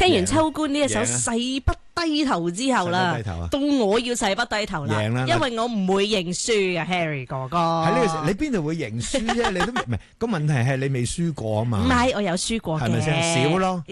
聽完秋官呢一首誓不低頭之後啦，到我要誓不低頭啦，因為我唔會認輸啊 ，Harry 哥哥。 喺呢個時候，你邊度會認輸啫？你都唔係個問題係你未輸過啊嘛。 唔係，我有輸過嘅， 係咪先少咯？